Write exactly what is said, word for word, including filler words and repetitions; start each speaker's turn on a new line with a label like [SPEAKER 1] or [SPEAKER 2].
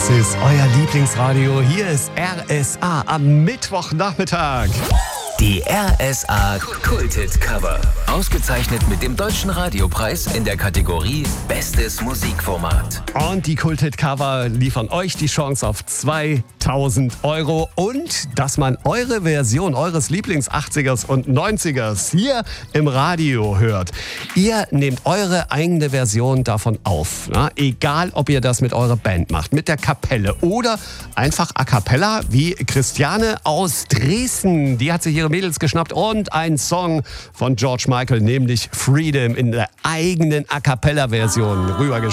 [SPEAKER 1] Das ist euer Lieblingsradio. Hier ist R S A am Mittwochnachmittag.
[SPEAKER 2] Die R S A Kulthit Cover. Ausgezeichnet mit dem Deutschen Radiopreis in der Kategorie Bestes Musikformat.
[SPEAKER 1] Und die Kulthit Cover liefern euch die Chance auf zweitausend Euro und dass man eure Version eures Lieblings-achtzigers und neunzigers hier im Radio hört. Ihr nehmt eure eigene Version davon auf. Na? Egal, ob ihr das mit eurer Band macht, mit der Kapelle oder einfach a cappella wie Christiane aus Dresden. Die hat sich ihre Mädels geschnappt und ein Song von George Michael, nämlich Freedom, in der eigenen A-Cappella-Version rübergeschickt.